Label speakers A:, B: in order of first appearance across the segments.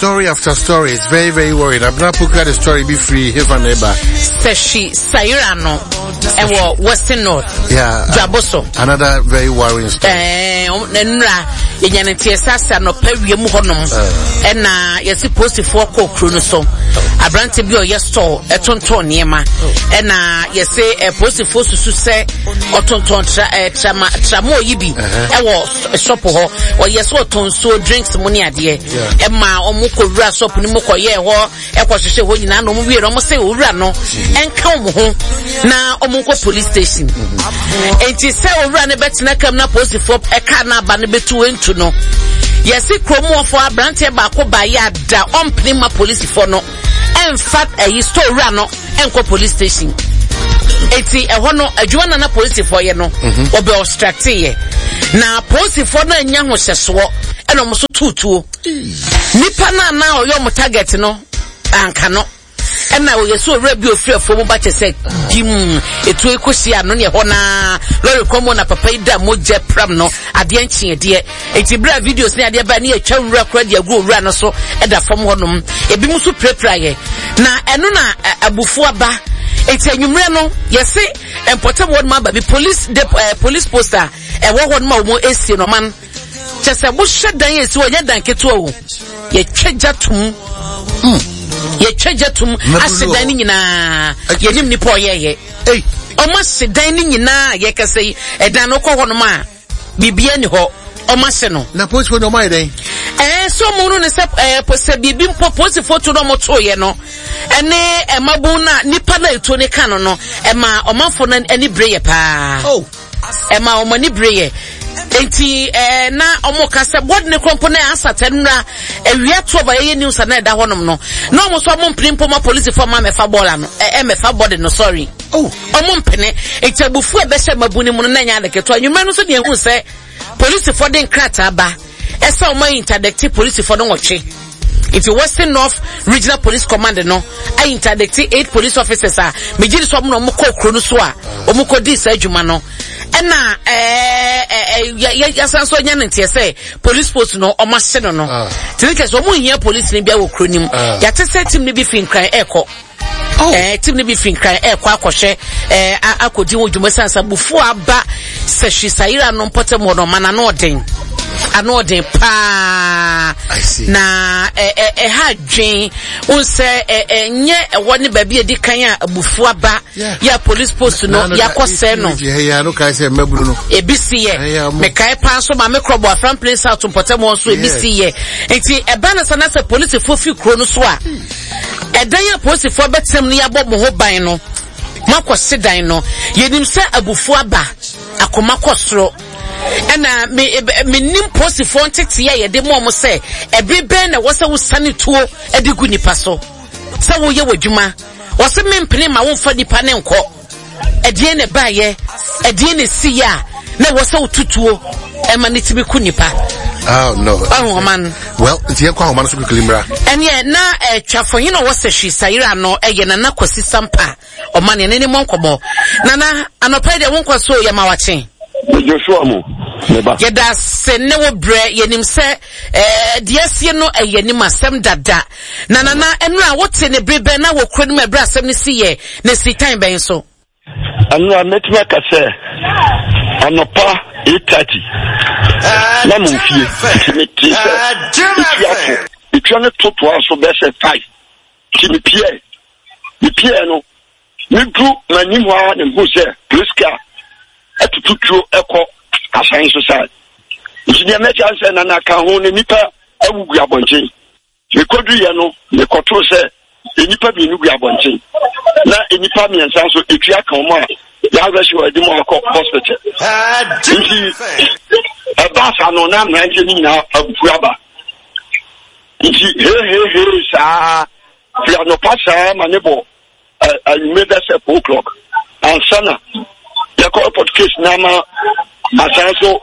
A: story after story. It's very, very worried. I'm not putting the story be free here and ever.
B: Seshi Sayurano and Western North.
A: Yeah.
B: Jaboso.
A: Another very worrying story.
B: Nenra Yanati Sasa no Perium Honum. And you're supposed to fork Crunoso. I brand to be your store, a tonton Yema. And you say a positive force to say, or tonton Tramo Yibi. I was a shop or yes, what ton so drinks money idea. Emma or Moko Ras up Nimoko ye or Equashe when you know we almost say Urano and come home now Omoko police station. And she said run a bet na come na post for a cana banibetu into no. Yes, it chromo for a brand bako by yada on Prima police for no. In fact, a store rano and police station. Eti ehono adwana na police for ye no obe obstructe na police for na nya ho hyeso e no so tutuo nipa na oyo mo target no anka no e na oye so rebi ofrefo mo ba chese jim etu ekohia no ne ho na lori komo na papa ida moje pram no ade anchie de eti bra videos ne ade ba ne atwa wura kra de agu wura no so e da fam honom ebi mu so prepare ye na eno na abufu aba it's a numero, yes, and portable man, but police poster, and what more is no man. Just a bush shut down, yes, so you're done, get to ye treasure I said, dining in a ye po ye, almost sit dining in a ye can say, a danoko on ma, be bien ho, or maseno,
A: na post for no my day.
B: So moon is up, be being proposed for to no more no. Ene emabuna nipa na eto ne kano no ema omanfo na ani breye pa ema omani breye enti na omoka se bod ne krompo na asatenra ewia to ba ye news na da honom no na omo so omomprimpo ma police for ma mefa bola no mefa body no sorry omompene enti abufu ebehye mabuni mu na nya adeketo anwuma no so de ehu se police for den krata ba esa omo interdict police for no wotwe. If you Western North Regional Police Command no, I interdict 8 police officers are. Me jidi so mo ko kro no so a, omuko di sa adwuma no. E na ya sanso nya ntie say police post no o ma hye no no. Tinike so mo hia police ni bia wo kro nim. Ya te say team ni bi fin kran eko. Team ni bi fin kran eko akohwe akodi wo dwuma sansa bufu aba Seshi Sayira no potemo no mana no den. Anode pa na ha dwen unse nye woni ba bi edi kan a abufu aba ya police post no ya kose no
A: ya no kai se maburu no
B: ebisi ye me kai pa so ma me krobo afran place out mpotemo so ebisi ye enti eba na sana se police fofi kro no so a edan ya police fo betem no ya bo mo ho ban no makose dan no yenim se abufu aba akoma kosoro ena me nim post for ntete ye de mo say ebebe na wo se wo sane tuo edigu nipa so se wo ye wadwuma wo se mempene ma wo fa nipa ne nko edie ne ba ye edie ne si ya na wo se wo tutuo e ma ne tibi ku nipa.
A: Oh no.
B: Oh man.
A: Well, ntie kwa man so kukilimbra.
B: Enye na twafo yin no wo se Seshi Sayira no eye na nakosi sampa o man ye ne mo nkomo na anopa de wo nkoso ye ma wachen
C: Joshua mo neba
B: yeda se ne wo bre yenim se deasie no yenim asem dada na enu a wote ne brebe na wo kro ne bra asem ne siye ne sitan ben so
C: anu ametima ka se anopa 8:30 na mo fie me ti se itwa ne toto aso be se 5 ti me pie no me du manim ho ne go se priska atututuo eko asan society ntia me chance na ka ho ne nipa awugu abonchen me kodu ye no me koto se enipa bi nugu abonchen na enipa mi ensan so etua kan mo a ya rashi wa di mo akọ hospital nti eba sa no na mranje ni na abufu aba nti he sa fi no pasa manebo I made that at 4 o'clock and sana the corporate case nama asanso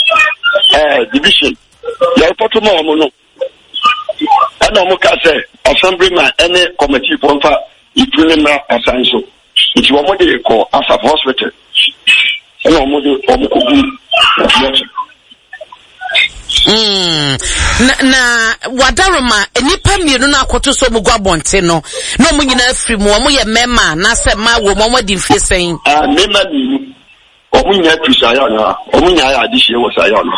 C: division ya report mo no ana mo ka say assemblyman any committee for fa itunema asanso it wo mo de ko Asaf hospital ana mo de o mo ko bu
B: na wadaroma enipa mienu na akoto so bugwa bonte no na omu nyina afiri mu omu ye mema na se ma wo mo di mfie sen
C: mema ni omu nyina tusa ya na omu nyina ya adihie wo sa ya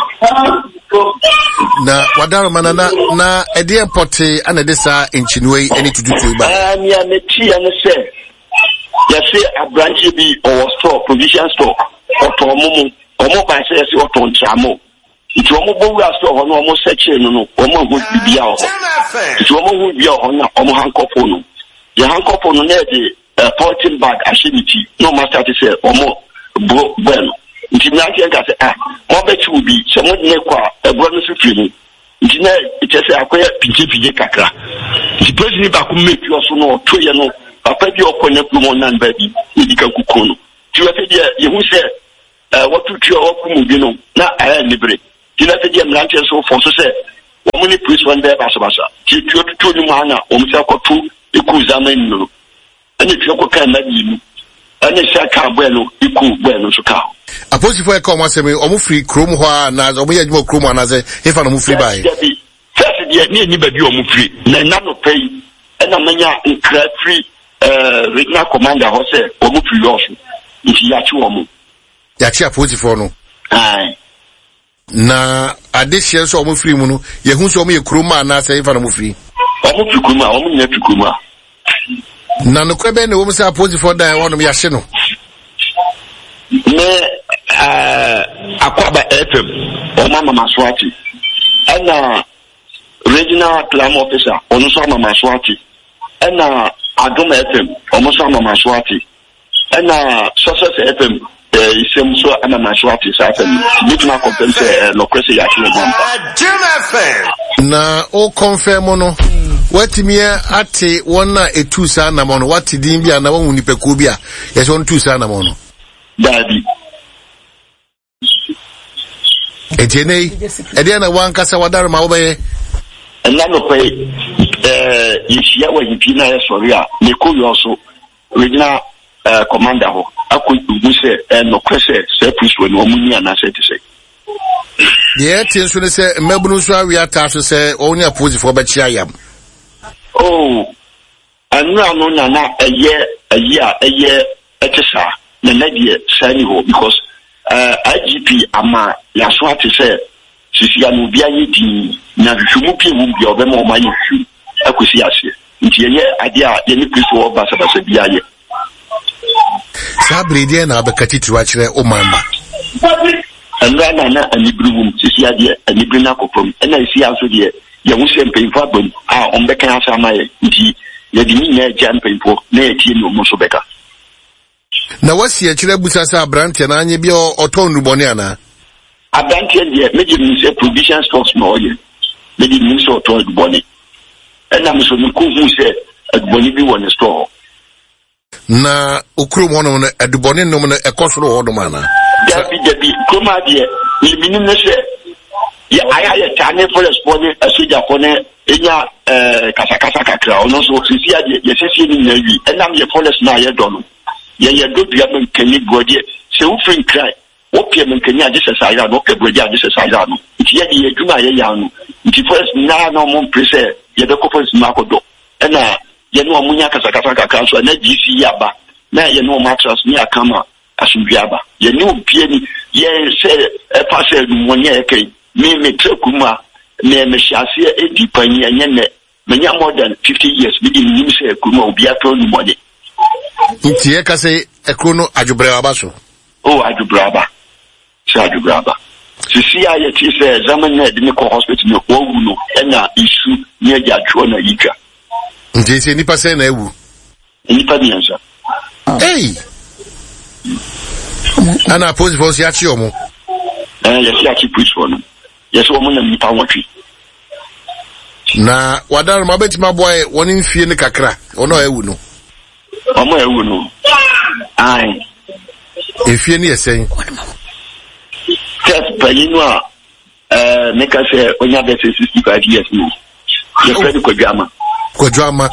A: na wadaroma na ede pote ana de sa enchinuwe eni tututu ba
C: ni ameti ya ne se ya se abranche bi or store provision store oto omo ba se ya se oto nchamo It's almost almost search no almost be out. It's almost be on Hankopono. The Hankopono near the 14 bag acidity, no master to say almost bueno. It's not yet what bet will be someone near a brother feeling. It's just a queer PGP Kakra. The president back make you also know 2 years no, a petty open up one baby, medical kukono. You say what to your Kumubino, not I liberate. Did I say I'm so for to say, only priest one there, Basabasa. Keep you to the mana, Omsako to the Kuzamen. And if you can let you, and it's a car bueno, you could bueno to cow.
A: A post for a common semi, free chrome, as or we had more chrome as if I'm free by.
C: First, you baby or free, none of pay, and a mania in crab free, Rigna commander, Jose, or free also. If you are two
A: Yachi post for no.
C: Aye.
A: Na addition so free munu ye hu so me kroma na say fa no free
C: omo fikuma omo nya fikuma
A: na no kwebe ne wo say appoint for dan won me ahye no
C: me akwaba FM omo mama swati ana regional clam officer onu so mama swati ana adom FM omo so mama swati ana success FM isem so ana mashwati sa afem bituma confirm no kwese ya kile
A: na o confirm no watimi ate wona etu sa na mo no wati din bia na won nipeku bia yes won tu sa na mo no
C: dabi
A: ejenei ede na wan kasa wadar ma obaye
C: na no pe yishia wa yipina ya soria ne ko yo so regional commander ho akodu se no kwese se push we no munyi anase te se
A: ye tin so ne se mabunu so awi ata so se onya pose for ba chia yam
C: anu anu na eye etesa na nadie sani ho because IGP ama ya so ate se sisi ya no bia ye din na hwemu pie mu bia obema o ma ye hwu akosi ase nti ye ade a ye ni push for ba sa bia ye
A: Sabride na abekati tiwachire o mama.
C: Andana na anibrum sisi ade anibru na kopom. Na isi aso de ye wo sempemfo abam a ombeka asama ye nti ye di ni na jampemfo na etie no mo so beka.
A: Na wasi akire busasa abrante na anye bi oton nubone ana.
C: Abrante de meje ni se provision stocks no oye. Meje ni so oton nubone. Na mo so ni ko hu se adubone bi won store.
A: Na ukru mono na adubone no na ekosoro hodo mana
C: dabi kuma die ni minim ne se ya aya tane for respond asuja ko ne enya kasakasa kakra ono so sisi ade ye sisi ni nawi enam ye police na ye do no ye do bia men kani godie se wo fin cry wo pie men kani ade se saira no ke godie ade se saira no nti ye de adwuma ye ya no nti police na no mo prese ye de ko police ma ko do ena ye no amunya kasakasa kakra so na GC yaba na ye no matras ni akama asumbiaba ye ni opie ni ye se parcel monye kai me trekuma me shase edipani anye ne menya more than 50 years bi nim se kuma obi ato ni monye
A: nti ye ka se ekrono adwobraba baso
C: adwobraba se adwobraba sisi ya ye ti se zaman na de me ko hospital no owu no na isu ni adwo na yika
A: nti se nipa se na ewu
C: nipa bianza
A: hey ana pose for ya chi omo
C: yes ya chi push for no yes omo na nipa wotwe
A: na wadar ma betima boy woni mfie ne kakra ono ewu no
C: omo ewu no ai
A: efie ne yesen
C: test payinu a make us onya be 65 years no ye friend Kodjama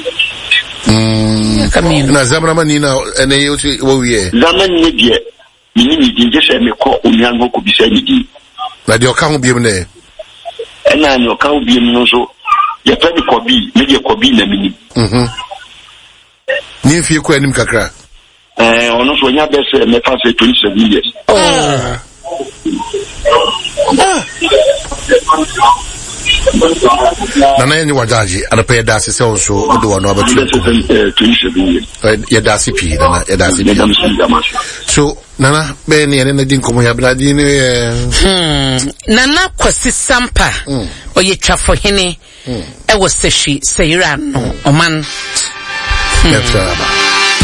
A: na zamana manina ene yosi wo wie
C: zaman ni die Mini di je se me ko onuan ho ko bisa ni di.
A: Na de oka ho biem ne.
C: Na ni oka ho biem no so ye pa ni kobi, me de kobi na mini.
A: Ni fie ko anim kakra.
C: Ono so nya bese me pass 27 years.
A: Nana yenye wajaji anape dasi se onso odo wano abatu
C: 27 years.
A: Ya dasi pi nana ya dasi pi. So nana be ni ene na din komo ya bradi ni
B: Nana Kwasi Sampa oye twafo hene e wo seshi seyira no oman.
A: Yep,